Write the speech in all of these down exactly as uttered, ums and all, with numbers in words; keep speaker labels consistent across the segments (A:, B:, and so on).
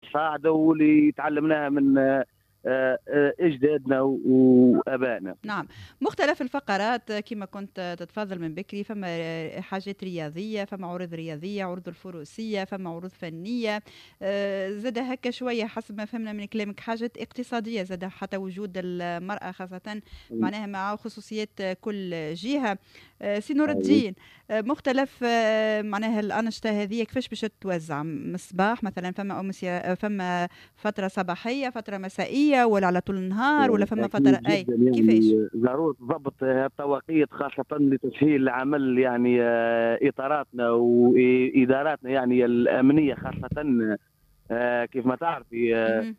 A: الصاعده واللي تعلمناها من اجدادنا وابائنا.
B: نعم، مختلف الفقرات كما كنت تتفضل من بكري، فما حاجات رياضيه، فما عروض رياضيه، عروض الفروسيه، فما عروض فنيه، زاد هكا شويه حسب ما فهمنا من كلامك حاجات اقتصاديه، زاد حتى وجود المراه خاصه معناها مع خصوصيات كل جهه. سي نور الدين، مختلف معناها الانشطه هذه كيفاش باش تتوزع؟ مصباح مثلا فما أمسية، فما فتره صباحيه، فتره مسائيه، ولا على طول النهار، ولا فما فتره اي
A: يعني
B: كيفاش؟
A: ضروري ضبط التوقيت خاصه لتسهيل العمل، يعني اطاراتنا واداراتنا يعني الامنيه خاصه كيف ما تعرفي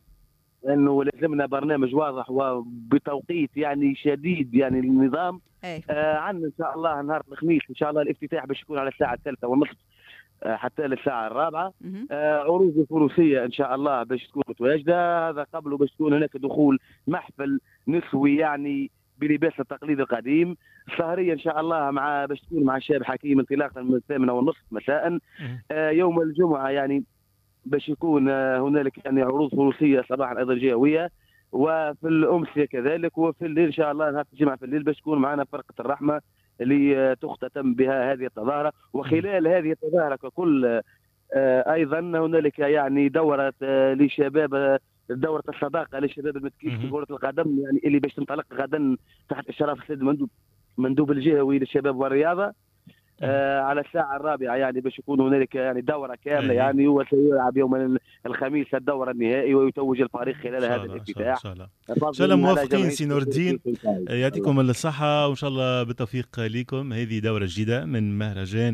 A: انه لازمنا برنامج واضح وبتوقيت يعني شديد يعني للنظام. آه عندنا ان شاء الله نهار الخميس ان شاء الله الافتتاح باش يكون على الساعه الثالثة ونصف آه حتى للساعه الرابعه. آه عروض الفروسيه ان شاء الله باش تكون متواجده، هذا قبله باش تكون هناك دخول محفل نسوي يعني بلباس التقليد القديم. السهريه ان شاء الله مع باش تكون مع الشاب حكيم انطلاقا من الثامنه والنصف مساء. آه يوم الجمعه يعني باش يكون هنالك يعني عروض فروسيه صباحا ايضا جهويه، وفي الامسيه كذلك، وفي الليل ان شاء الله نهار الجمعه في الليل باش تكون معنا فرقه الرحمه اللي تختتم بها هذه التظاهره. وخلال هذه التظاهره ككل ايضا هنالك يعني دوره لشباب، دوره الصداقه للشباب المتكيف في كره القدم يعني اللي باش تنطلق غدا تحت اشراف السيد مندوب مندوب الجهوي للشباب والرياضه آه على الساعة الرابعة، يعني باش يكون هنالك يعني دورة كاملة يعني، وسيلعب يوم الخميس الدورة النهائي ويتوج الفريق خلال هذا الافتتاح.
C: ان شاء الله ان شاء الله موفقين سي نور الدين، يعطيكم الصحة وان شاء الله بالتوفيق لكم. هذه دورة جديدة من مهرجان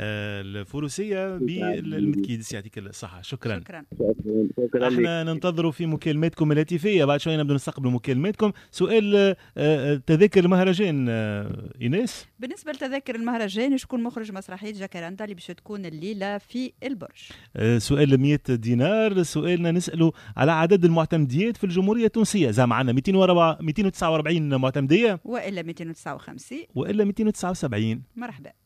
C: الفروسية بالمتكيدس، يعطيك الصحة. شكرا
B: شكرا,
C: شكرا. احنا ننتظروا في مكالماتكم الهاتفية، بعد شوية نبدأ نستقبل مكالماتكم. سؤال تذاكر المهرجان إيناس،
B: بالنسبة لتذاكر المهرجان شكون مخرج مسرحية جاكاراندا اللي باش تكون الليلة في البرج؟
C: سؤال مئة دينار. سؤالنا نسأله على عدد المعتمديات في الجمهورية التونسية، زعما عندنا مئتين وتسعة وأربعين معتمدية
B: وإلا مئتين وتسعة وخمسين
C: وإلا مئتين وتسعة وسبعين.
B: مرحبا.